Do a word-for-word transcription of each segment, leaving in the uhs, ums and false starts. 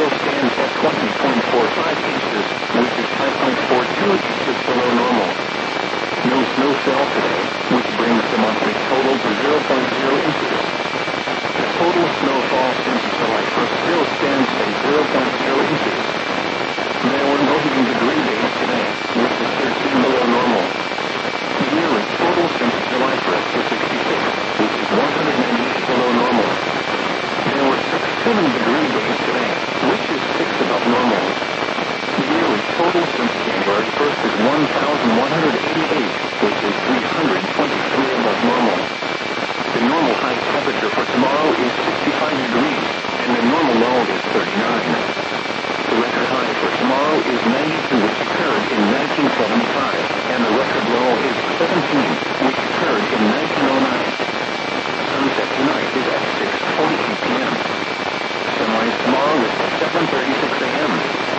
still stands at twenty point four five inches, which is five point four two inches below normal. No snow fell today, which brings the monthly total to zero point zero inches. The total snowfall since July first still stands at zero point zero inches. There were no heating degree days today, which is thirteen below normal. The yearly total since July first was sixty-six, which is one hundred ninety-eight below normal. There were six chilling degree days today, which is six above normal. The yearly total since January first is one thousand one hundred eighty-eight, which is three hundred twenty-three above normal. The normal high temperature for tomorrow is sixty-five degrees, and the normal low is thirty-nine. The record high for tomorrow is ninety-two, which occurred in nineteen seventy-five, and the record low is seventeen, which occurred in nineteen oh nine. Sunset tonight is at six forty-eight p m Sunrise tomorrow is at seven thirty-six a m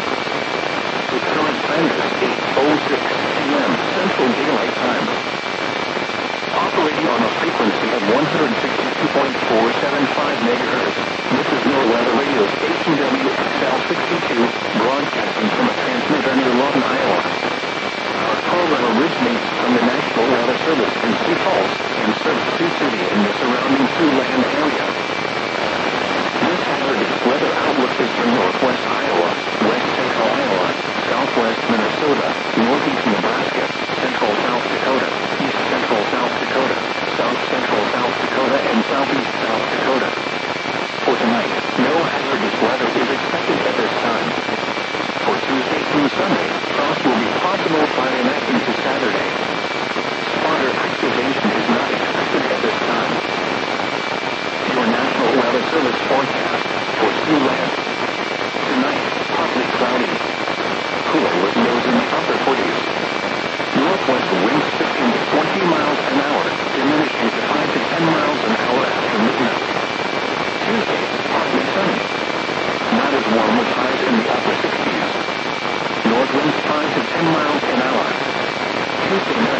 The current time is eight oh six p m Central Daylight Time. Operating on a frequency of one hundred sixty-two point four seven five megahertz, this is NOAA Weather Radio Station W X L sixty-two, broadcasting from a transmitter near Lawton, Iowa. Our program originates from the National Weather Service in Sioux Falls and serves Sioux City and the surrounding Siouxland area. This hazardous weather outlook is for northwest Iowa, west central Iowa, southwest Minnesota, northeast Nebraska, central South Dakota, east central South Dakota, south central South Dakota, and southeast South Dakota. For tonight, no hazardous weather is expected at this time. For Tuesday through Sunday, frost will be possible Friday night into Saturday. Spotter activation is not expected at this time. Your National Weather Service forecast for Siouxland. Tonight, partly cloudy. Cooler with lows in the upper forties. Northwest winds fifteen to twenty miles an hour, diminishing to five to ten miles an hour after midnight. Tuesday, partly sunny. Not as warm with highs in the upper sixties. North winds five to ten miles an hour. Tuesday night.